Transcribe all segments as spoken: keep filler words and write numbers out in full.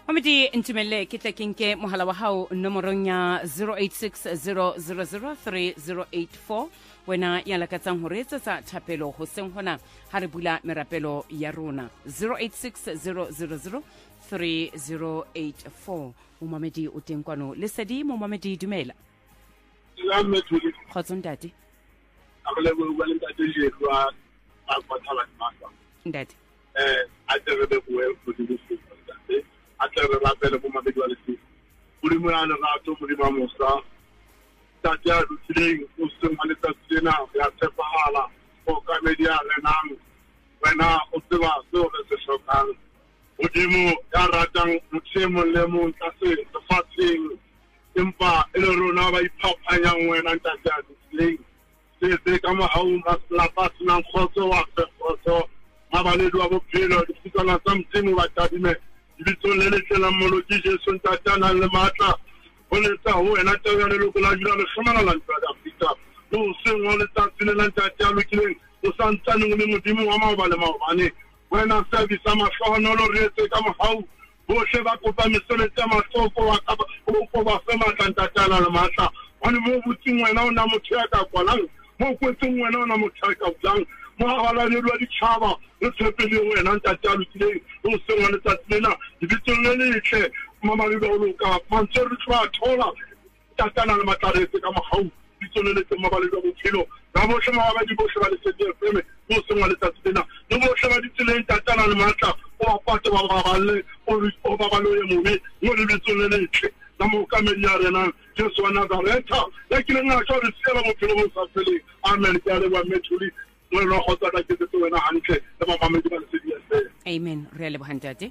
Mamedi ntumelle ke tlekenke mohala wa hao nomorong ya zero eight six zero zero zero three zero eight four wena ya lakatsang ho retsa sa thapelo ho seng hona ha re bula merapelo ya rona zero eight six zero zero zero three zero eight four. Mo Mamedi o teng kwano le sedi mo Mamedi dumela. La methodi Khotso ntate. akole go bua le ntate je kwa a kwathala masa. Ntate. Eh a tsere be go go di go ntate. A tsere ba pele go Mamedi wa le se. Buri mo ana ga to buri ma mosa. Tati a dutsile o se ma le tsena ya tsepala o ka media le nang. Wena o tseba so re se shokang. Modimo ya ratang motsemo le mo ntase tsafatseng empa e le rona ba iphapanyang wena ntate a dutsile. Se se ka mo hao ma la pasna khotso wa khotso mabaledi wa bophelo di fitana tsa mtsimo ba tadime ditso le le tsela molo ke Jesu ntatana le matla o le tsa ho wena tsa ya le lokola jira le shomana la ntsada Afrika lo se ngole tsa tsine la ntatya lo kileng o santsane le modimo wa maoba le maobane wena service ama hlono lo retse ka mo hao bohle ba kopa mesoletse ya masoko wa ka o ba fema ntatana le matla wani mo butsing wena o na motho ya ka kwalang mo kwetseng wena o na motho ya ka blang mo ala le lo di tshaba le tshepele wena ntate a lokileng o se ngwana tsatsena di bitsolle le tle mama le go loka mantse re tshwa thola tatana le mataretse ka mogau bitsolle le tse mabale go bophelo ba bohle ba di bohle ba le setse feme mo se ngwana tsatsena le bohle ba di tseleng tatana le matla o apate ba ba balle o ba balo ye mobe mo le bitsolle le tle la mo kamelia rena Jesu wa Nazareta la kile nga tso re sela mo phelo mo sa fele amen ke ale wa methuli mo lo khotsa ka ke tse wena hantle le ba Mamedi ba le sedi ya se Amen re le bohantate.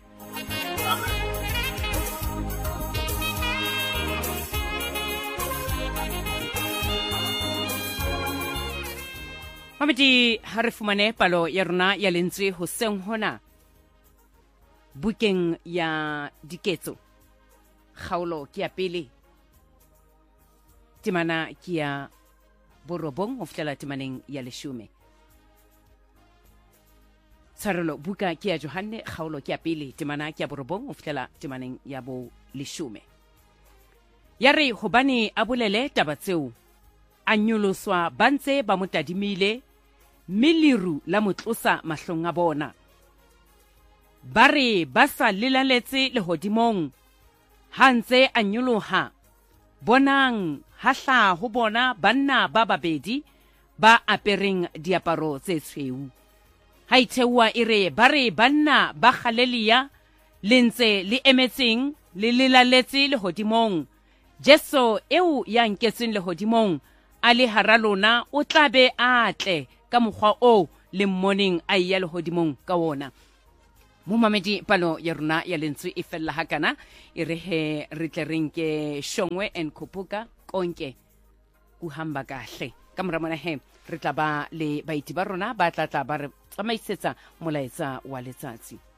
Mamedi ha re fumane palo ya rona ya lentswe ho seng hona bukeng ya diketso kgaolo ke ya pele temana ke ya borobong ho fihlela temaneng ya leshome. Tshwarelo buka ke ya Johanne kgaolo ke ya pele temana ke ya borobong ho fihlela temaneng ya bo leshome. Ya re hobane a bolele taba tseo a nyoloswa ba ntse ba mo tadimile miliru la motlosa mahlong a bona ba re ba sa lelaletse lehodimong ha ntse a nyoloha bonang ha hla ho bona banna ba babedi ba apereng diaparo tse tshweu ha ithewa ire ba re banna ba Galileya lentse le emetseng le lelaletse lehodimong Jesu eo ya nketseng lehodimong a le haralona o tlabe a tle ka mokgwa o le morning a ya lehodimong ka wona. Mo Mamedi palo ya rona ya lentswe e fella hakana e re he re tle renke shongwe en Khupuka konke kuhamba kahle ka mora mona he re tla ba le baiti ba rona ba tla tla ba re tsamaisetsa molaetsa wa letsatsi.